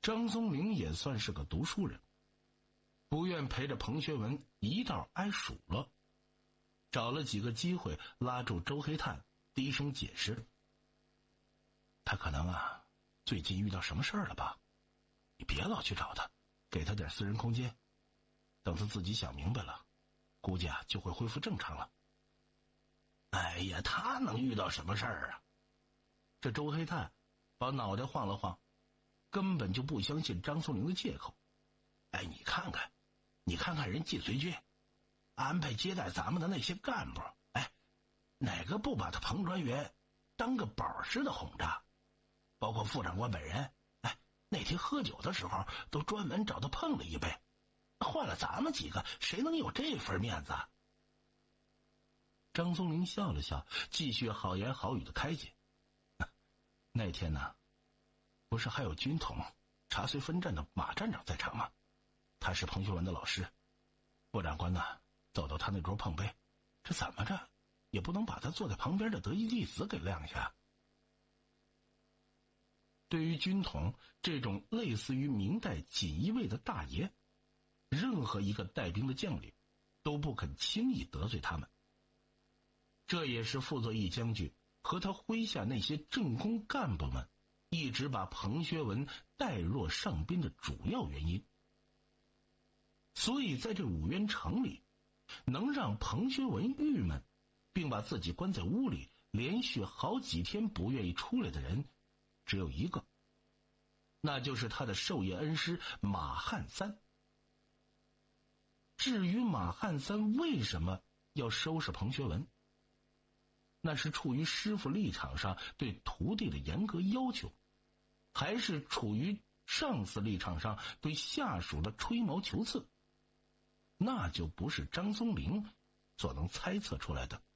张松龄也算是个读书人，不愿陪着彭学文一道挨数落，找了几个机会拉住周黑炭，低声解释：他可能最近遇到什么事儿了吧，你别老去找他，给他点私人空间，等他自己想明白了，估计就会恢复正常了。哎呀，他能遇到什么事儿啊？这周黑炭把脑袋晃了晃，根本就不相信张松龄的借口。哎，你看看人晋绥军安排接待咱们的那些干部，哪个不把他彭专员当个宝似的哄着？包括副长官本人，那天喝酒的时候都专门找他碰了一杯。换了咱们几个，谁能有这份面子？张松龄笑了笑，继续好言好语的开解。那天呢，不是还有军统查绥分站的马站长在场吗？他是彭学文的老师，副长官走到他那桌碰杯，这怎么着也不能把他坐在旁边的得意弟子给晾下。对于军统这种类似于明代锦衣卫的大爷，任何一个带兵的将领都不肯轻易得罪他们。这也是傅作义将军和他麾下那些政工干部们一直把彭学文带弱上宾的主要原因。所以在这五原城里，能让彭学文郁闷并把自己关在屋里连续好几天不愿意出来的人只有一个，那就是他的授业恩师马汉三。至于马汉三为什么要收拾彭学文，那是出于师傅立场上对徒弟的严格要求，还是处于上司立场上对下属的吹毛求疵，那就不是张松龄所能猜测出来的。